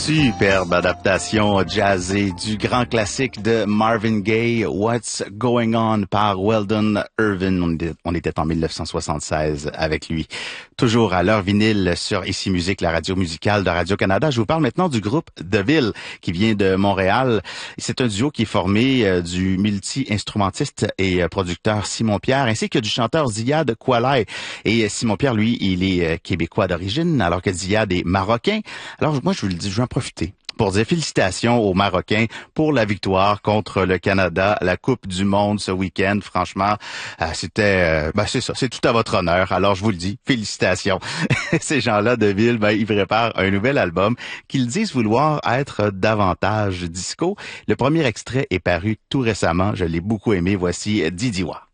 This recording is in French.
Superbe adaptation jazzée du grand classique de Marvin Gaye, What's Going On par Weldon Irvin. On était en 1976 avec lui. Toujours à l'heure vinyle sur Ici Musique, la radio musicale de Radio-Canada. Je vous parle maintenant du groupe The Ville qui vient de Montréal. C'est un duo qui est formé du multi-instrumentiste et producteur Simon Pierre ainsi que du chanteur Ziad Koualay. Et Simon Pierre, lui, il est québécois d'origine alors que Ziad est marocain. Alors moi, je vous le dis, je vais en profiter pour dire félicitations aux Marocains pour la victoire contre le Canada à la Coupe du Monde ce week-end. Franchement, c'était, c'est ça, c'est tout à votre honneur. Alors je vous le dis, félicitations. Ces gens-là de Ville, ils préparent un nouvel album qu'ils disent vouloir être davantage disco. Le premier extrait est paru tout récemment. Je l'ai beaucoup aimé. Voici Didiwa.